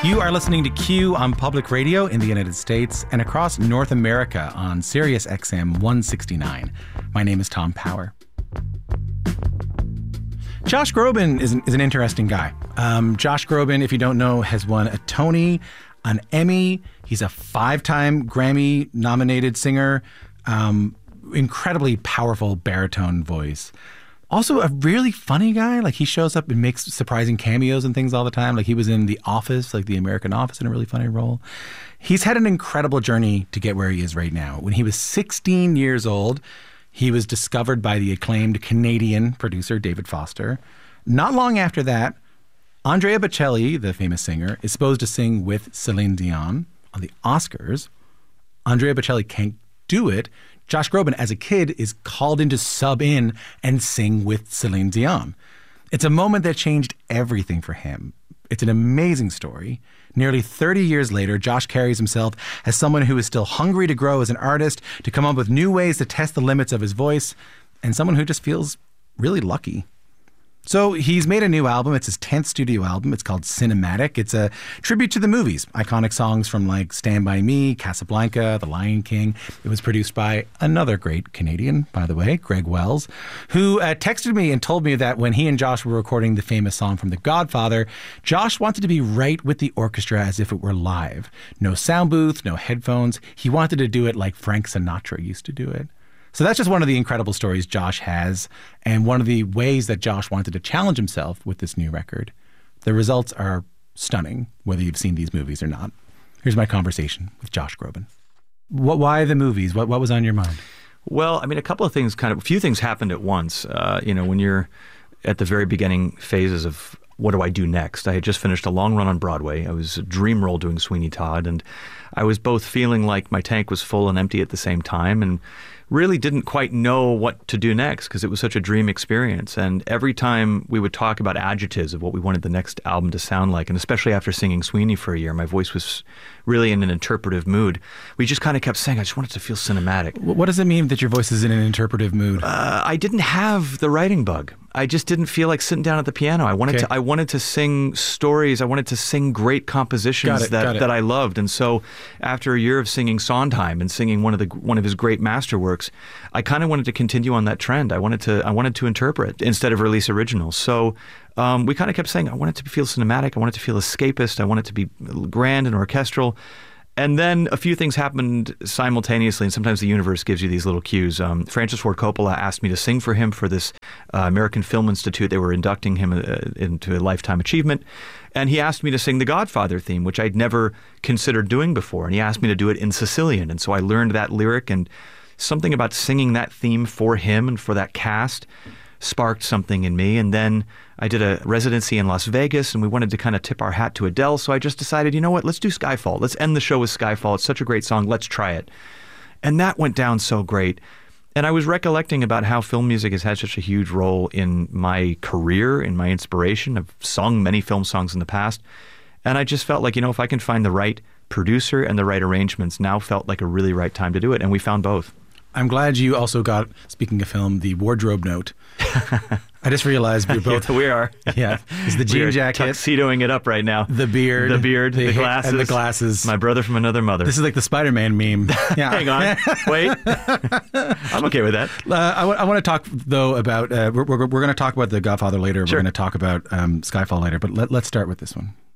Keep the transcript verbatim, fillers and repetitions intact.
You are listening to Q on Public Radio in the United States and across North America on Sirius X M one sixty-nine. My name is Tom Power. Josh Groban is an, is an interesting guy. Um, Josh Groban, if you don't know, has won a Tony, an Emmy. He's a five-time Grammy-nominated singer. Um, incredibly powerful baritone voice. Also a really funny guy. Like, he shows up and makes surprising cameos and things all the time. Like, he was in The Office, like The American Office, in a really funny role. He's had an incredible journey to get where he is right now. When he was sixteen years old, he was discovered by the acclaimed Canadian producer David Foster. Not long after that, Andrea Bocelli, the famous singer, is supposed to sing with Celine Dion on the Oscars. Andrea Bocelli can't do it. Josh Groban, as a kid, is called in to sub in and sing with Celine Dion. It's a moment that changed everything for him. It's an amazing story. Nearly thirty years later, Josh carries himself as someone who is still hungry to grow as an artist, to come up with new ways to test the limits of his voice, and someone who just feels really lucky. So he's made a new album. It's his tenth studio album. It's called Cinematic. It's a tribute to the movies. Iconic songs from like Stand By Me, Casablanca, The Lion King. It was produced by another great Canadian, by the way, Greg Wells, who uh, texted me and told me that when he and Josh were recording the famous song from The Godfather, Josh wanted to be right with the orchestra as if it were live. No sound booth, no headphones. He wanted to do it like Frank Sinatra used to do it. So that's just one of the incredible stories Josh has, and one of the ways that Josh wanted to challenge himself with this new record. The results are stunning, whether you've seen these movies or not. Here's my conversation with Josh Groban. What, why the movies? What, what was on your mind? Well, I mean, a couple of things, kind of, a few things happened at once. Uh, you know, when you're at the very beginning phases of what do I do next? I had just finished a long run on Broadway. I was a dream role doing Sweeney Todd, and I was both feeling like my tank was full and empty at the same time, and really didn't quite know what to do next because it was such a dream experience. And every time we would talk about adjectives of what we wanted the next album to sound like, and especially after singing Sweeney for a year, my voice was really in an interpretive mood. We just kind of kept saying, I just want it to feel cinematic. What does it mean that your voice is in an interpretive mood? Uh, I didn't have the writing bug. I just didn't feel like sitting down at the piano. I wanted okay. to I wanted to sing stories. I wanted to sing great compositions it, that, that I loved. And so after a year of singing Sondheim and singing one of the one of his great masterworks, I kind of wanted to continue on that trend. I wanted to I wanted to interpret instead of release originals. So um, we kind of kept saying, I want it to feel cinematic. I want it to feel escapist. I want it to be grand and orchestral. And then a few things happened simultaneously, and sometimes the universe gives you these little cues. Um, Francis Ford Coppola asked me to sing for him for this uh, American Film Institute. They were inducting him uh, into a Lifetime Achievement. And he asked me to sing the Godfather theme, which I'd never considered doing before. And he asked me to do it in Sicilian. And so I learned that lyric, and something about singing that theme for him and for that cast sparked something in me. And then I did a residency in Las Vegas, and we wanted to kind of tip our hat to Adele. So I just decided, you know what, let's do Skyfall. Let's end the show with Skyfall. It's such a great song. Let's try it. And that went down so great. And I was recollecting about how film music has had such a huge role in my career, in my inspiration. I've sung many film songs in the past. And I just felt like, you know, if I can find the right producer and the right arrangements, now felt like a really right time to do it. And we found both. I'm glad you also got, speaking of film, the wardrobe note. I just realized we're both... yeah, we are. Yeah. It's the jean We're jacket. tuxedoing it up right now. The beard. The beard, the, the glasses. And the glasses. My brother from another mother. This is like the Spider-Man meme. Yeah. Hang on. Wait. I'm okay with that. Uh, I, w- I want to talk, though, about... Uh, we're we're, we're going to talk about The Godfather later. Sure. We're going to talk about um, Skyfall later. But let, let's start with this one.